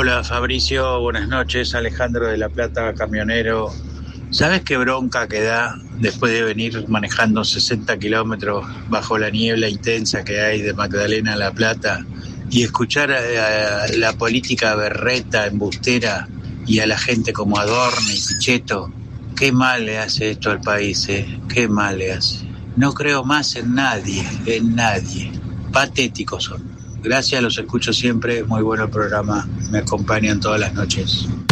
Hola Fabricio, buenas noches. Alejandro de La Plata, camionero. ¿Sabes qué bronca que da después de venir manejando 60 kilómetros bajo la niebla intensa que hay de Magdalena a La Plata y escuchar a la política berreta, embustera y a la gente como Adorno y Pichetto? Qué mal le hace esto al país, qué mal le hace. No creo más en nadie, Patéticos son. Gracias, los escucho siempre, muy bueno el programa, me acompañan todas las noches.